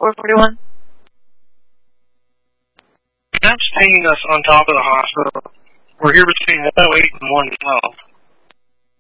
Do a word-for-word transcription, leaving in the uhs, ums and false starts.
four forty-one? That's taking us on top of the hospital. We're here between one oh eight and one twelve.